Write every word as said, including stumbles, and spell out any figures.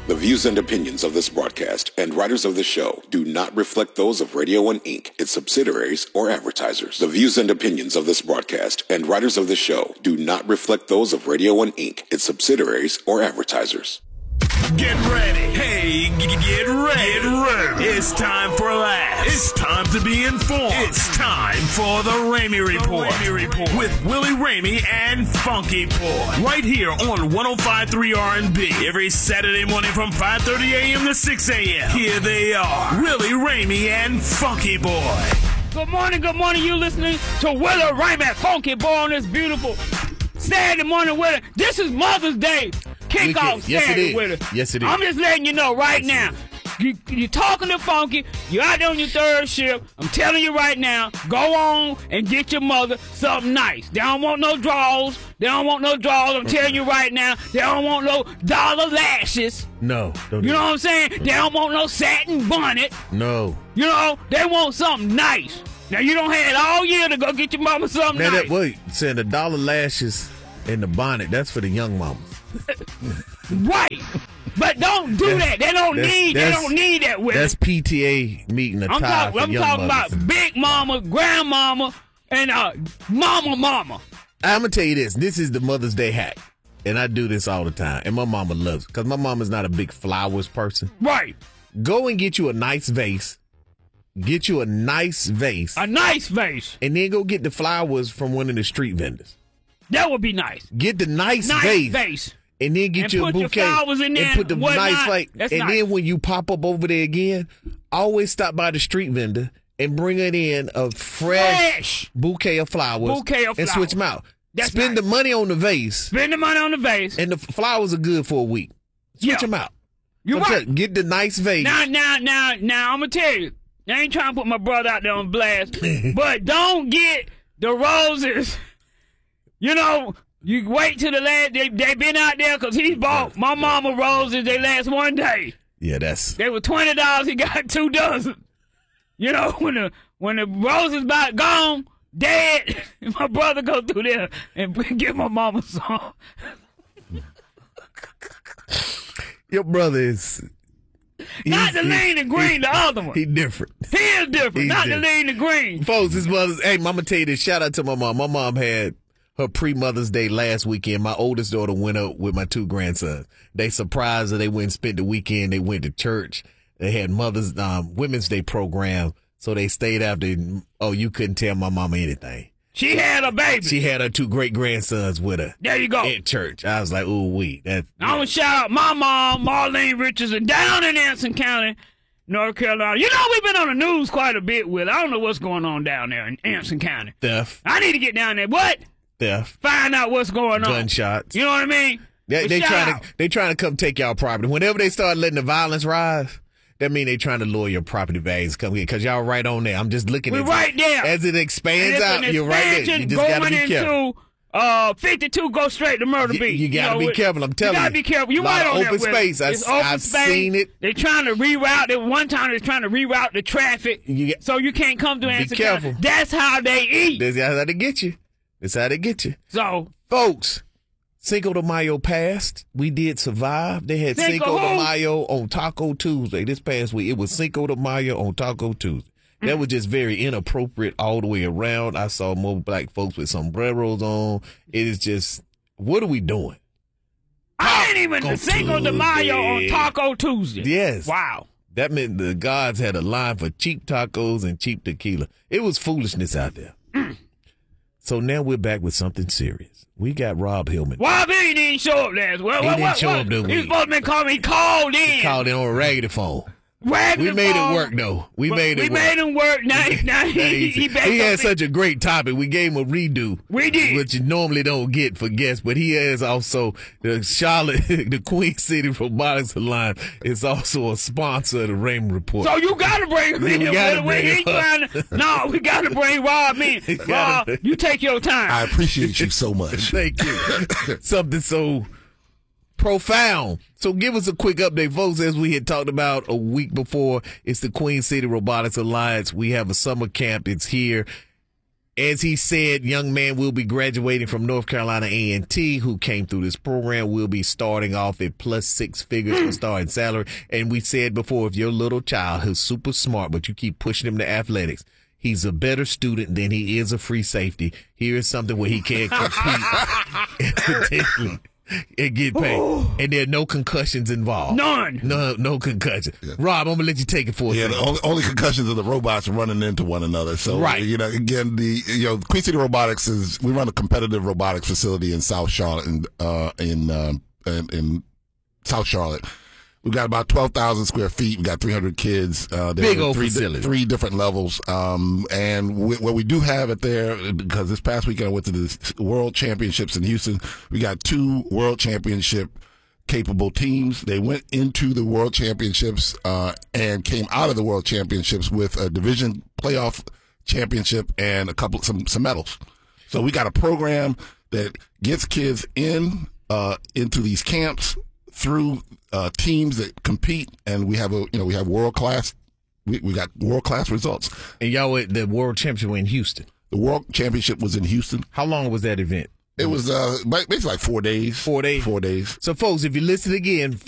The views and opinions of this broadcast and writers of the show do not reflect those of Radio One Incorporated, its subsidiaries, or advertisers. The views and opinions of this broadcast and writers of the show do not reflect those of Radio One Incorporated, its subsidiaries, or advertisers. Get ready. Hey, g- get ready. Get ready. It's time for laughs. It's time to be informed. It's time for the Ramey Report. The Ramey Report with Willie Ramey and Funky Boy. Right here on one oh five point three R and B. Every Saturday morning from five thirty a.m. to six a.m. Here they are, Willie Ramey and Funky Boy. Good morning, good morning. You listening to Willie Ramey and Funky Boy on this beautiful Saturday morning with it. This is Mother's Day. Kickoff yes, Saturday with it. Yes, it is. I'm just letting you know right yes, now. You, you're talking to Funky. You're out there on your third shift. I'm telling you right now, go on and get your mother something nice. They don't want no draws. They don't want no draws. I'm telling you right now, they don't want no dollar lashes. No. Don't you know do what I'm saying? They don't want no satin bonnet. No. You know, they want something nice. Now, you don't have it all year to go get your mama something Man, nice. that, wait, saying the dollar lashes and the bonnet, that's for the young mamas. Right. But don't do that. They don't That's- need. They that's- don't need that with That's it. P T A meeting I'm, attire talk, for I'm young talking mothers. about big mama, grandmama, and uh, mama, mama. I'm going to tell you this. This is the Mother's Day hack. And I do this all the time. And my mama loves it. Because my mama's not a big flowers person. Right. Go and get you a nice vase. Get you a nice vase. A nice vase. And then go get the flowers from one of the street vendors. That would be nice. Get the nice, Nice vase. vase. And then get And you a put your bouquet. flowers in there and put the and whatnot. nice like. That's and nice. then when you pop up over there again, always stop by the street vendor and bring it in a fresh, Fresh. bouquet of flowers. Bouquet of and switch flowers. them out. That's Spend nice. the money on the vase, Spend the money on the vase. and the flowers are good for a week. Switch Yeah. them out. You're I'm right. telling you, get the nice vase. Now, now, now, now, I'm going to tell you. I ain't trying to put my brother out there on blast, but don't get the roses. You know, you wait till the last, they, they been out there because he bought my mama roses, they last one day. Yeah, that's. They were twenty dollars, he got two dozen. You know, when the when the roses about gone, dead, my brother go through there and give my mama some. Your brother is. Not the lean and green, the other one. He different. He is different, He's not different. the lean and green. Folks, his mother's. Hey, mama, tell you this. Shout out to my mom. My mom had her pre-Mother's Day last weekend. My oldest daughter went up with my two grandsons. They surprised her. They went and spent the weekend. They went to church. They had Mother's um, Women's Day program, so they stayed after. Oh, you couldn't tell my mama anything. She had a baby. She had her two great grandsons with her There you go. at church. I was like, ooh, wee. That, I want to shout out my mom, Marlene Richardson, down in Anson County, North Carolina. You know, we've been on the news quite a bit with. I don't know what's going on down there in Anson County. theft, I need to get down there. What? theft, Find out what's going on. gunshots. You know what I mean? They, But they shout trying out. to they trying to come take y'all property. Whenever they start letting the violence rise, that mean they trying to lower your property values. Come here, cause y'all right on there. I'm just looking We're at right it. there. As it expands It's out, an you're right there. You expansion just gotta going be careful. into uh, fifty-two, go straight to Murder You- Beach. you gotta be it- careful, I'm telling You gotta you. be careful. You're Lot right of on open that with it. space. I- It's open I've space. seen it. They're trying to reroute it. One time they're trying to reroute the traffic You get- so you can't come to Anson careful. County. That's how they eat. That's how they get you. That's how they get you. So, Folks, Cinco de Mayo passed. We did survive. They had Cinco Cinco, de who? Mayo on Taco Tuesday this past week. It was Cinco de Mayo on Taco Tuesday. Mm. That was just very inappropriate all the way around. I saw more black folks with sombreros on. It is just, what are we doing? I ain't even the Taco Cinco de Mayo on Tuesday. Taco Tuesday. Yes. Wow. That meant the gods had a line for cheap tacos and cheap tequila. It was foolishness out there. Mm. So now we're back with something serious. We got Rob Hillman. Why he didn't show up last week? He what, didn't what, show what? up this He was week. supposed to be calling. He called in. Called in on a raggedy phone. Raggedy We made phone. it work, though. We But made it we work. made him work. Now, now he, he, back he up had in- such a great topic. We gave him a redo. We did. Which you normally don't get for guests, but he has also the Charlotte, the Queen City Robotics Alliance is also a sponsor of the Ramey Report. So you gotta bring him We in. gotta We bring ain't him up. trying to, no, we gotta bring Rob in. Rob, gotta- you take your time. I appreciate you so much. Thank you. Something so profound. So give us a quick update, folks. As we had talked about a week before, it's the Queen City Robotics Alliance. We have a summer camp. It's here. As he said, young man will be graduating from North Carolina A and T, who came through this program, will be starting off at plus six figures for starting salary. And we said before, if your little child who's super smart, but you keep pushing him to athletics, he's a better student than he is a free safety. Here is something where he can compete potentially and get paid. And there are no concussions involved. None. No, no concussion. Yeah. Rob, I'm gonna let you take it for a yeah, second. the only, only concussions are the robots running into one another. So, right. you know, again, the you know, Queen City Robotics is we run a competitive robotics facility in South Charlotte, in uh, in, uh, in in South Charlotte. We've got about twelve thousand square feet. We've got three hundred kids. Uh, Big old three, facility. Three different levels. Um, and we, what we do have it there, because this past weekend I went to the World Championships in Houston, we got two World Championship capable teams. They went into the World Championships uh, and came out of the World Championships with a division playoff championship and a couple some, some medals. So we got a program that gets kids in uh, into these camps through uh, teams that compete, and we have a you know we have world class we, we got world class results. And y'all at the World Championship were in Houston. The World Championship was in Houston. How long was that event? It was uh basically like four days. Four days. Four days. So, folks, if you listen again,